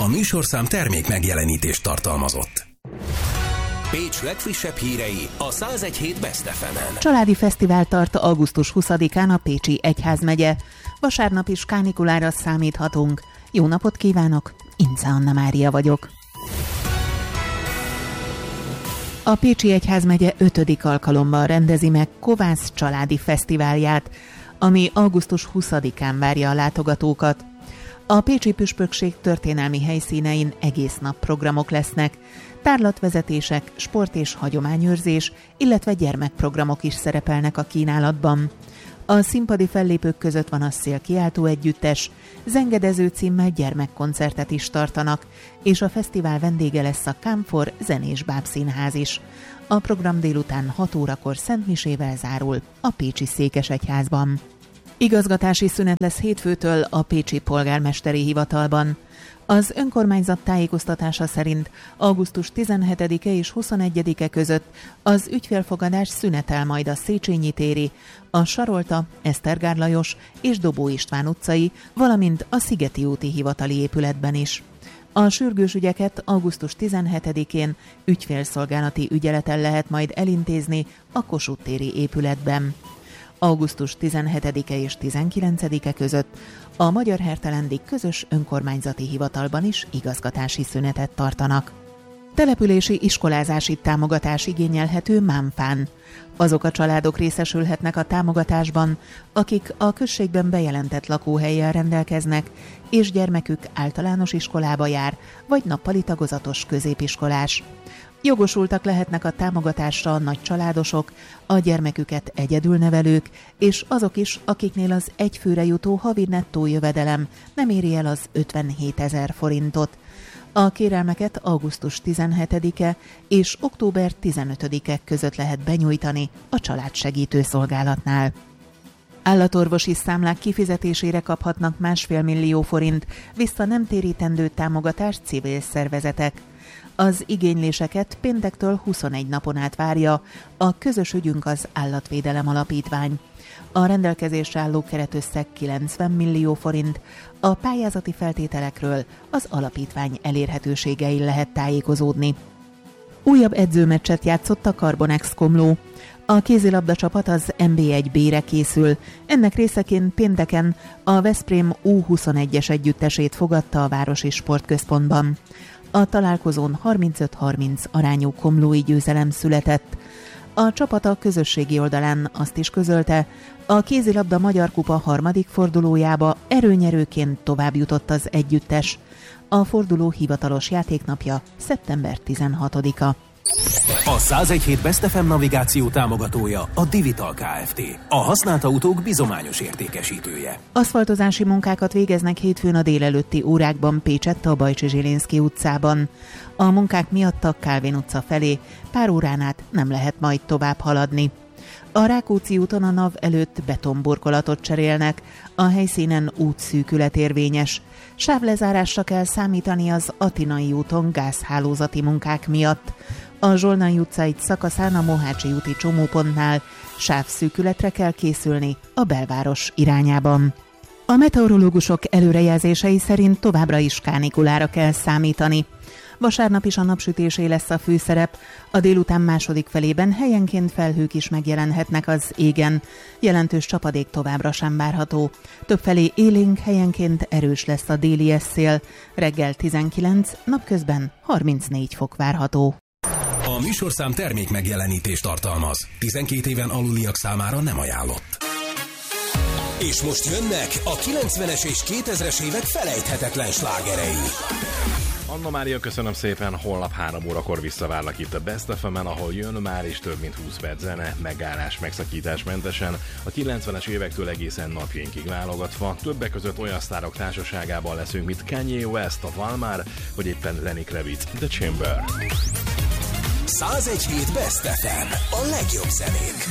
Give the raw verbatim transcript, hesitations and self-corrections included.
A műsorszám termék megjelenítést tartalmazott. Pécs legfrissebb hírei a száz egy hét Best ef emen. Családi fesztivál tart augusztus huszadikán a Pécsi Egyházmegye. Vasárnap is kánikulára számíthatunk. Jó napot kívánok, Ince Anna Mária vagyok. A Pécsi Egyházmegye ötödik alkalommal rendezi meg Kovász családi fesztiválját, ami augusztus huszadikán várja a látogatókat. A pécsi püspökség történelmi helyszínein egész nap programok lesznek, tárlatvezetések, sport és hagyományőrzés, illetve gyermekprogramok is szerepelnek a kínálatban. A színpadi fellépők között van a Szél kiáltó együttes, zengedező címmel gyermekkoncertet is tartanak, és a fesztivál vendége lesz a Kámfor zenés bábszínház is. A program délután hat órakor szentmisével zárul a pécsi székesegyházban. Igazgatási szünet lesz hétfőtől a pécsi polgármesteri hivatalban. Az önkormányzat tájékoztatása szerint augusztus tizenhetedike és huszonegyedike között az ügyfélfogadás szünetel majd a Széchenyi téri, a Sarolta, Esztergár Lajos és Dobó István utcai, valamint a Szigeti úti hivatali épületben is. A sürgős ügyeket augusztus tizenhetedikén ügyfélszolgálati ügyeleten lehet majd elintézni a Kossuth téri épületben. augusztus tizenhetedike és tizenkilencedike között a Magyar Hertelendi közös önkormányzati hivatalban is igazgatási szünetet tartanak. Települési iskolázási támogatás igényelhető Mámfán. Azok a családok részesülhetnek a támogatásban, akik a községben bejelentett lakóhellyel rendelkeznek, és gyermekük általános iskolába jár, vagy nappali tagozatos középiskolás. Jogosultak lehetnek a támogatásra a nagycsaládosok, a gyermeküket egyedül nevelők, és azok is, akiknél az egyfőre jutó havi nettó jövedelem nem éri el az ötvenhétezer forintot. A kérelmeket augusztus tizenhetedike és október tizenötödike között lehet benyújtani a Családsegítő Szolgálatnál. Állatorvosi számlák kifizetésére kaphatnak másfél millió forint vissza nem térítendő támogatást civil szervezetek. Az igényléseket péntektől huszonegy napon át várja a Közös ügyünk az Állatvédelem Alapítvány. A rendelkezésre álló keretösszeg kilencven millió forint, a pályázati feltételekről az alapítvány elérhetőségein lehet tájékozódni. Újabb edzőmeccset játszott a Carbonex Komló. A kézilabda csapat az en bé egy bé-re készül. Ennek részeként pénteken a Veszprém U huszonegyes együttesét fogadta a Városi Sportközpontban. A találkozón harmincöt harminc arányú komlói győzelem született. A csapat a közösségi oldalán azt is közölte, a kézilabda Magyar Kupa harmadik fordulójába erőnyerőként tovább jutott az együttes. A forduló hivatalos játéknapja szeptember tizenhatodika. A száz egy hét Best ef em navigáció támogatója a Divital Kft. A használt autók bizományos értékesítője. Aszfaltozási munkákat végeznek hétfőn a délelőtti órákban Pécsett a Bajcsi Zsilinszky utcában. A munkák miatt a Kálvin utca felé pár órán át nem lehet majd tovább haladni. A Rákóczi úton a NAV előtt betonburkolatot cserélnek, a helyszínen útszűkület érvényes. Sávlezárásra kell számítani az Atinai úton gázhálózati munkák miatt. A Zsolnai utca egy szakaszán a Mohácsi úti csomópontnál sávszűkületre kell készülni a belváros irányában. A meteorológusok előrejelzései szerint továbbra is kánikulára kell számítani. Vasárnap is a napsütésé lesz a főszerep, a délután második felében helyenként felhők is megjelenhetnek az égen. Jelentős csapadék továbbra sem várható. Többfelé élénk, helyenként erős lesz a déli eszél. Reggel tizenkilenc, napközben harmincnégy fok várható. A műsorszám termék megjelenítést tartalmaz. tizenkét éven aluliak számára nem ajánlott. És most jönnek a kilencvenes és kétezres évek felejthetetlen slágerei. Anna Mária, köszönöm szépen, holnap három órakor visszavárlak itt a Best ef emen, ahol jön már is több mint húsz perc zene, megállás, megszakítás mentesen, a kilencvenes évektől egészen napjainkig válogatva. Többek között olyan sztárok társaságában leszünk, mint Kanye West, a Valmár, vagy éppen Lenny Kravitz, The Chamber. száz egy hét Best ef em, a legjobb zenék.